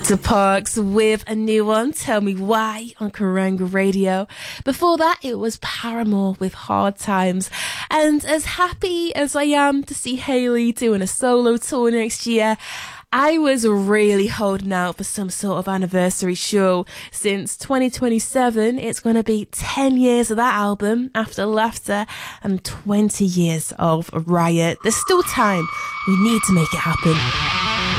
To Parks with a new one, Tell Me Why, on Karenga Radio. Before that, it was Paramore with Hard Times. And as happy as I am to see Hayley doing a solo tour next year, I was really holding out for some sort of anniversary show. Since 2027, it's going to be 10 years of that album, After Laughter, and 20 years of Riot. There's still time. We need to make it happen.